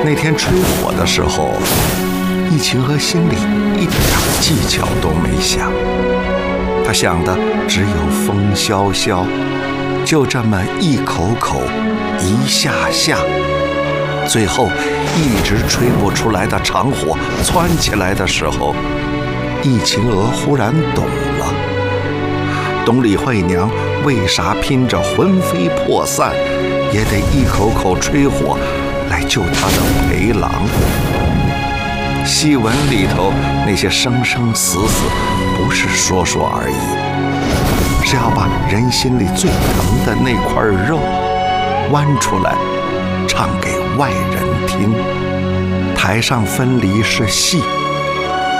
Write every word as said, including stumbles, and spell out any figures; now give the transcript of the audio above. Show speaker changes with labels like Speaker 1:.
Speaker 1: 那天吹火的时候，易秦娥心里一点技巧都没想，她想的只有风萧萧，就这么一口口一下下，最后一直吹不出来的长火窜起来的时候，易秦娥忽然懂了，懂李慧娘为啥拼着魂飞魄散也得一口口吹火来救她的陪郎。戏文里头那些生生死死不是说说而已，是要把人心里最疼的那块肉剜出来唱给外人听。台上分离是戏，